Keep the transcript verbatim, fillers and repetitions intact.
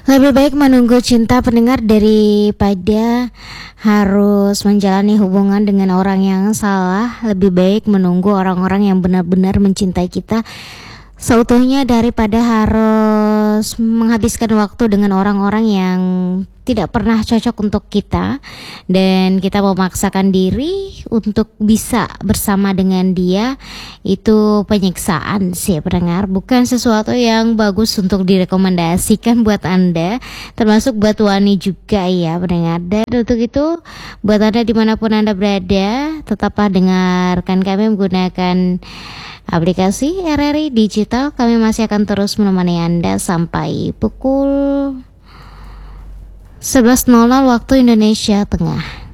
Lebih baik menunggu cinta pendengar daripada harus menjalani hubungan dengan orang yang salah. Lebih baik menunggu orang-orang yang benar-benar mencintai kita seutuhnya daripada harus menghabiskan waktu dengan orang-orang yang tidak pernah cocok untuk kita dan kita memaksakan diri untuk bisa bersama dengan dia. Itu penyiksaan sih pendengar, bukan sesuatu yang bagus untuk direkomendasikan buat Anda, termasuk buat Wani juga ya pendengar. Dan untuk itu buat Anda dimanapun Anda berada, tetaplah dengarkan kami menggunakan aplikasi R R I Digital. Kami masih akan terus menemani Anda sampai pukul sebelas nol nol waktu Indonesia Tengah.